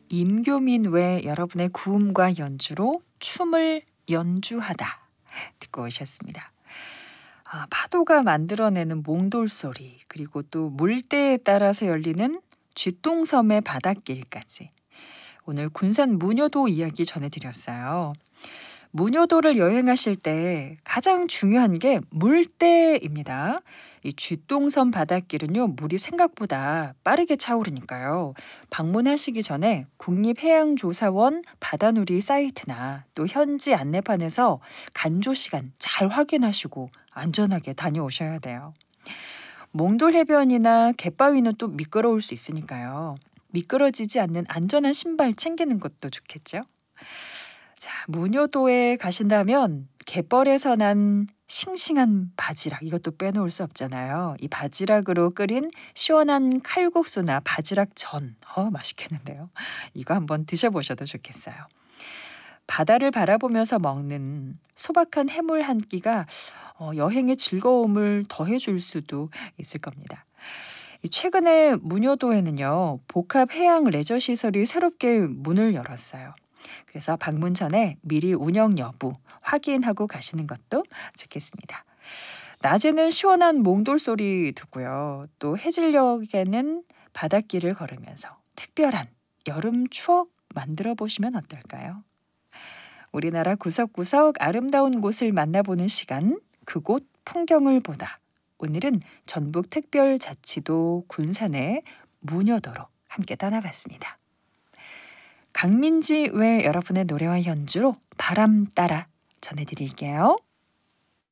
임교민 외 여러분의 구음과 연주로 춤을 연주하다 듣고 오셨습니다. 파도가 만들어내는 몽돌 소리, 그리고 또 물때에 따라서 열리는 쥐똥섬의 바닷길까지 오늘 군산 무녀도 이야기 전해드렸어요. 무녀도를 여행하실 때 가장 중요한 게 물때입니다. 이 쥐똥섬 바닷길은요, 물이 생각보다 빠르게 차오르니까요. 방문하시기 전에 국립해양조사원 바다누리 사이트나 또 현지 안내판에서 간조 시간 잘 확인하시고 안전하게 다녀오셔야 돼요. 몽돌 해변이나 갯바위는 또 미끄러울 수 있으니까요. 미끄러지지 않는 안전한 신발 챙기는 것도 좋겠죠. 자, 무녀도에 가신다면 갯벌에서 난 싱싱한 바지락, 이것도 빼놓을 수 없잖아요. 이 바지락으로 끓인 시원한 칼국수나 바지락전, 맛있겠는데요. 이거 한번 드셔보셔도 좋겠어요. 바다를 바라보면서 먹는 소박한 해물 한 끼가 여행의 즐거움을 더해줄 수도 있을 겁니다. 최근에 무녀도에는요, 복합 해양 레저 시설이 새롭게 문을 열었어요. 그래서 방문 전에 미리 운영 여부 확인하고 가시는 것도 좋겠습니다. 낮에는 시원한 몽돌 소리 듣고요. 또 해질녘에는 바닷길을 걸으면서 특별한 여름 추억 만들어 보시면 어떨까요? 우리나라 구석구석 아름다운 곳을 만나보는 시간, 그곳 풍경을 보다. 오늘은 전북특별자치도 군산의 무녀도로 함께 떠나봤습니다. 강민지 외 여러분의 노래와 연주로 바람 따라 전해드릴게요.